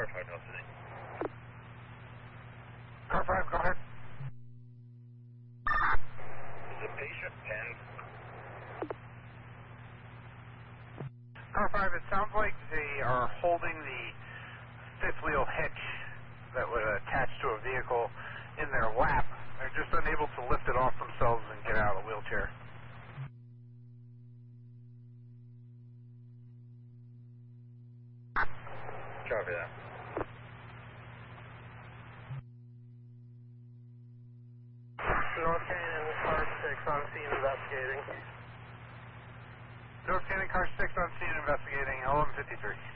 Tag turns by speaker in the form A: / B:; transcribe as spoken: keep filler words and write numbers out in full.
A: Car five, no city.
B: Car five, go ahead.
A: Is the patient pinned?
B: Car five, it sounds like they are holding the fifth wheel hitch that would attach to a vehicle in their lap. They're just unable to lift it off themselves and get out of the wheelchair.
A: Copy that.
C: North Canyon, car six on scene investigating.
B: North Canyon, car six on scene investigating, eleven fifty-three.